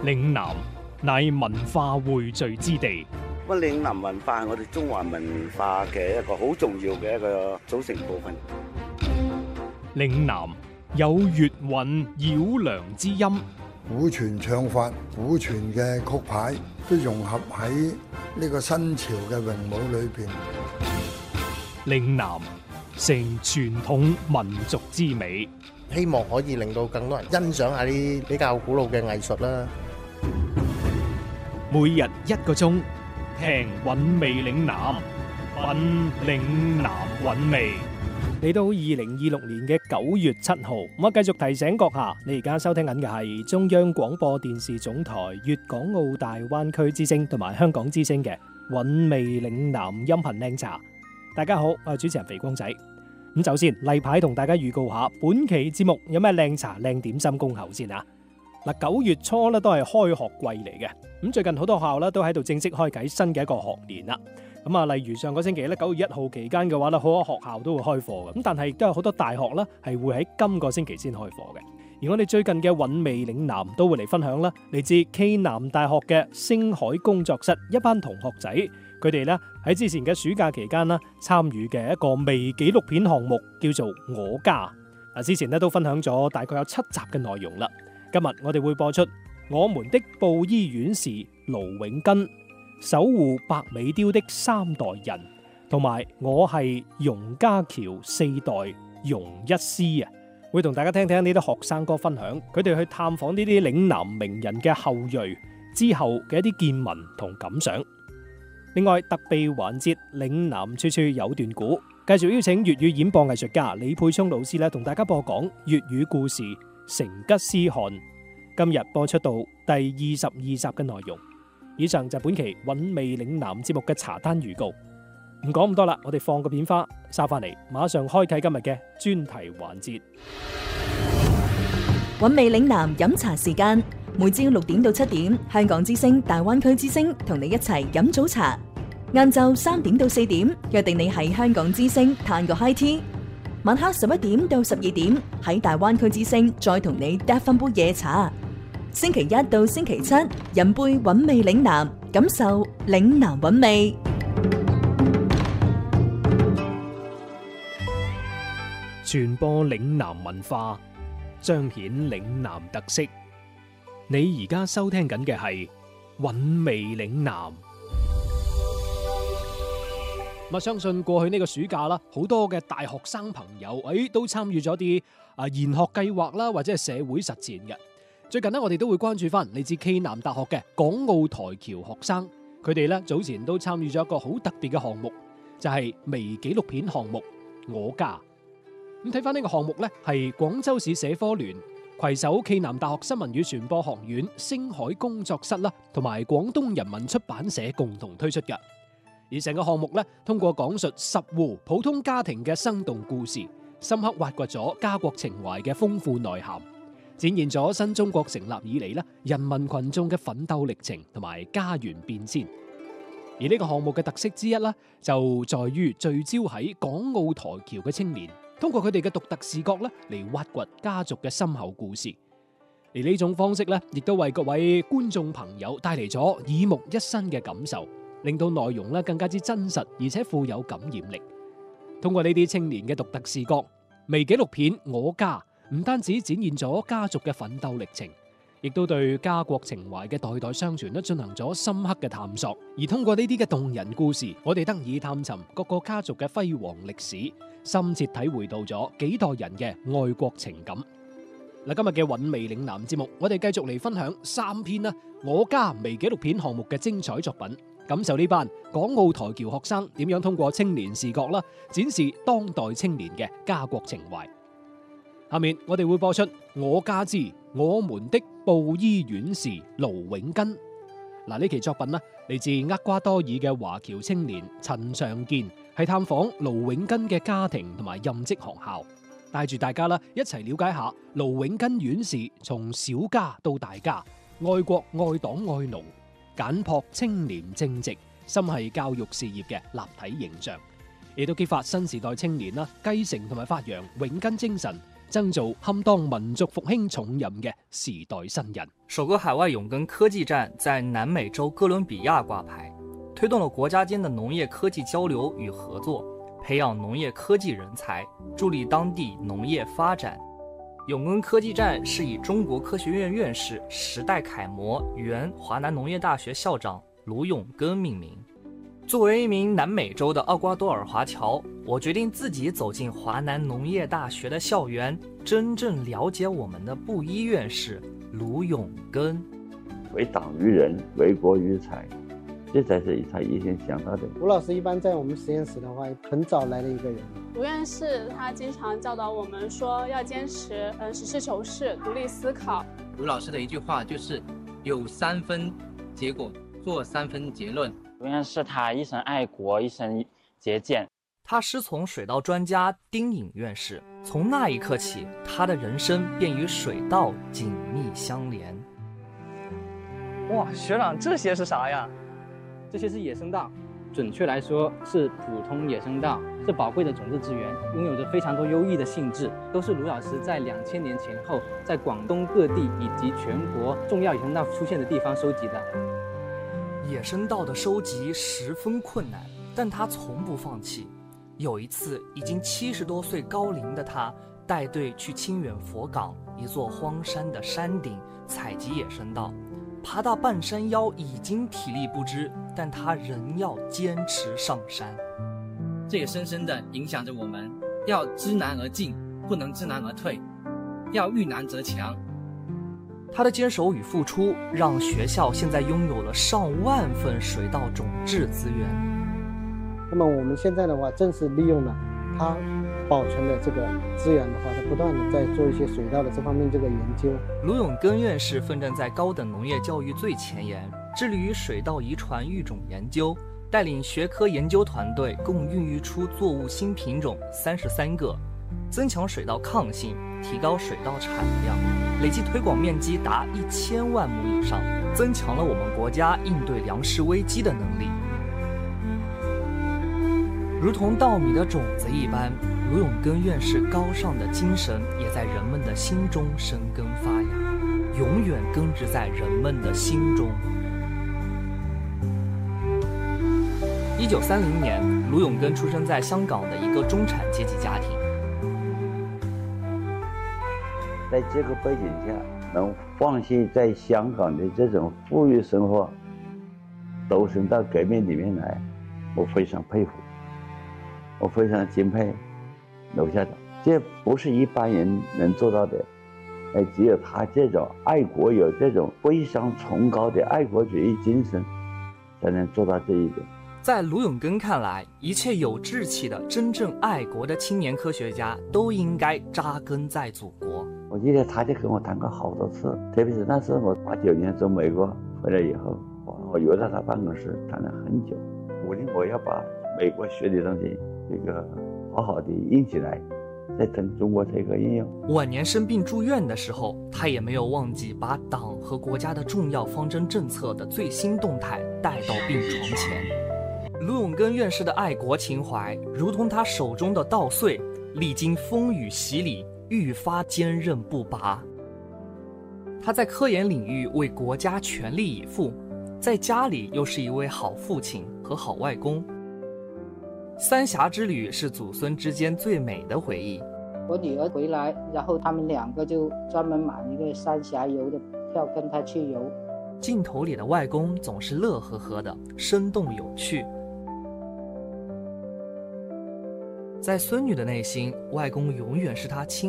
嶺南乃文化匯聚之地， 咁嶺南文化係我哋中華文化嘅一個好重要嘅一個組成部分。 嶺南有粵韻繞梁之音， 古傳唱法、古傳嘅曲牌都融合喺呢個新潮嘅詠舞裏邊。 嶺南成傳統民族之美， 希望可以令到更多人欣賞下啲比較古老嘅藝術啦。 每日1個鐘，聽韻味嶺南，品嶺南韻味。嚟到2026年嘅9月7號，我繼續提醒閣下，你而家收聽緊嘅係中央廣播電視總台粵港澳大灣區之聲同埋香港之聲嘅韻味嶺南音頻靚茶。大家好，我係主持人肥光仔。咁首先例牌同大家預告下，本期節目有咩靚茶靚點心恭候先啊！嗱，9月初咧都係開學季嚟嘅，咁最近好多學校咧都喺度正式開啟新嘅一個學年啦。咁啊，例如上個星期咧9月1號期間嘅話咧，好多學校都會開課嘅，咁但係亦都有好多大學啦係會喺今個星期先開課嘅。而我哋最近嘅韻味嶺南都會嚟分享啦，嚟自暨南大學嘅星海工作室一班同學仔，佢哋咧喺之前嘅暑假期間啦參與嘅一個微紀錄片項目叫做《我家》。嗱，之前咧都分享咗大概有7集嘅內容啦。今日我哋會播出我們的布衣院士盧永根、守護白尾雕的3代人，同埋我係容家僑4代容一師啊，會同大家聽聽呢啲學生哥分享佢哋去探訪呢啲嶺南名人嘅後裔之後嘅一啲見聞同感想。另外特備環節嶺南處處有段古，繼續邀請粵語演播藝術家李沛聰老師咧，同大家播講粵語故事成吉思汗。今日播出到第22集嘅內容。以上就本期韻味嶺南節目嘅茶單預告。唔講咁多啦，我哋放個片花，收翻嚟馬上開啟今日嘅專題環節。 韻味嶺南飲茶時間，每朝6點到7點，香港之聲、大灣區之聲同你一齊飲早茶。晏晝3點到4點，約定你喺香港之聲嘆個 high tea。晚黑11點到12點，喺大灣區之聲再同你嗒翻杯夜茶。星期一到星期七，飲杯韻味嶺南，感受嶺南韻味。 傳播嶺南文化，彰顯嶺南特色。你而家收聽緊嘅係韻味嶺南。我相信過去呢個暑假啦，好多嘅大學生朋友都參與咗啲研學計劃啦，或者係社會實踐嘅。最近呢，我哋都會關注翻嚟自暨南大學嘅港澳台僑學生，佢哋咧早前都參與咗一個好特別嘅項目，就係微紀錄片項目《我家》。咁睇翻呢個項目咧，係廣州市社科聯攜手暨南大學新聞與傳播學院星海工作室啦，同埋廣東人民出版社共同推出嘅。而成個項目咧，通過講述10戶普通家庭嘅生動故事，深刻挖掘咗家國情懷嘅豐富內涵，展現咗新中國成立以嚟人民群眾嘅奮鬥歷程同埋家園變遷。而呢個項目嘅特色之一就在於聚焦喺港澳台僑嘅青年，通過佢哋嘅獨特視角嚟挖掘家族嘅深厚故事。而呢種方式亦都為各位觀眾朋友帶嚟咗耳目一新嘅感受，令到內容更加之真實，而且富有感染力。通過呢啲青年嘅獨特視角，微紀錄片《我家》唔單止展現咗家族嘅奮鬥歷程，亦都對家國情懷嘅代代相傳進行咗深刻嘅探索。而通過呢啲嘅動人故事，我哋得以探尋各個家族嘅輝煌歷史，深切體會到咗幾代人嘅愛國情感。嗱，今日嘅韻味嶺南節目，我哋繼續嚟分享3篇我家微紀錄片項目嘅精彩作品，感受呢班港澳台僑學生點樣通過青年視角展示當代青年嘅家國情懷。下面我哋會播出《我家之我們的布衣院士盧永根》。呢期作品嚟自厄瓜多爾嘅華僑青年陳長健，係探訪盧永根嘅家庭同埋任職學校，帶住大家一齊了解下盧永根院士從小家到大家，愛國愛黨愛奴，簡樸清廉正直，心繫教育事業嘅立體形象，亦都激發新時代青年繼承同埋發揚永根精神， 爭做堪當民族復興重任嘅時代新人。 首個海外永耕科技站在南美洲哥倫比亞掛牌，推動了國家間的農業科技交流與合作，培養農業科技人才，助力當地農業發展。永耕科技站是以中國科學院院士、時代楷模、原華南農業大學校長盧永耕命名。作為一名南美洲的厄瓜多爾華僑，我決定自己走進華南農業大學的校園，真正了解我們的布衣院士盧永耕。 為黨於人，為國於財，這才是他一心想到的。 盧老師一般在我們實驗室的話，很早來的一個人。 盧院士他經常教導我們說要堅持實事求是、獨立思考。 盧老師的一句話就是有3分結果，做3分結論。 盧院士他一生愛國，一生節儉。 他師從水稻專家丁穎院士，從那一刻起，他的人生便與水稻緊密相連。 哇，學長，這些是啥呀？這些是野生稻，準確來說是普通野生稻，是寶貴的種子資源，擁有着非常多優異的性質，都是盧老師在2000年前後在廣東各地以及全國重要野生稻出現的地方收集的。 野生稻的收集十分困難，但他從不放棄。有一次，已經70多歲高齡的他，帶隊去清遠佛港一座荒山的山頂採集野生稻，爬到半山腰已經體力不支，但他仍要堅持上山。 這也深深地影響着我們，要知難而進，不能知難而退，要遇難則強。 他的堅守與付出，讓學校現在擁有了上萬份水稻種質資源。 那麼我們現在的話，正是利用了它保存的這個資源的話，它不斷地在做一些水稻的這方面這個研究。 盧永耕院士奮戰在高等農業教育最前沿，致力於水稻遺傳育種研究，帶領學科研究團隊共孕育出作物新品種33個，增強水稻抗性，提高水稻產量，累計推廣面積達1000萬畝以上，增強了我們國家應對糧食危機的能力。如同稻米的種子一般，盧永耕院士高尚的精神也在人們的心中生根發芽，永遠根植在人們的心中。1930年，盧永耕出生在香港的一個中產階級家庭。 在這個背景下，能放棄在香港的這種富裕生活，投身到革命裡面來，我非常佩服。我非常敬佩劉校長，這不是一般人能做到的，只有他這種愛國，有這種非常崇高的愛國主義精神，才能做到這一點。 在盧永耕看來，一切有志氣的、真正愛國的青年科學家都應該扎根在祖國。 我記得他就跟我談過好多次，特別是那時候我89年從美國回來以後，我約到他辦公室談了很久，鼓勵我要把美國學的東西這個好好的印起來，再等中國這個應用。 晚年生病住院的時候，他也沒有忘記把黨和國家的重要方針政策的最新動態帶到病床前。盧永耕院士的愛國情懷，如同他手中的稻穗，歷經風雨洗禮，愈發堅韌不拔。他在科研領域為國家全力以赴，在家裡又是一位好父親和好外公。三峽之旅是祖孫之間最美的回憶。 我女兒回來，然後他們兩個就專門買一個三峽遊的票跟他去遊。 鏡頭裡的外公總是樂呵呵的，生動有趣。在孫女的內心，外公永遠是她親